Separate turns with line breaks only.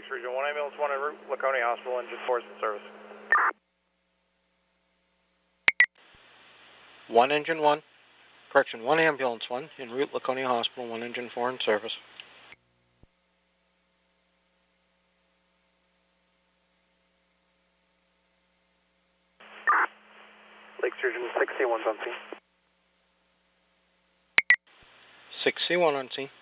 Lakes Region 1 ambulance 1 en route, Laconia Hospital, engine 4 is in service.
1 engine 1, correction, 1 ambulance 1 en route, Laconia Hospital, 1 engine 4 in service.
Lakes Region 6C1's on scene.
6C1 on scene.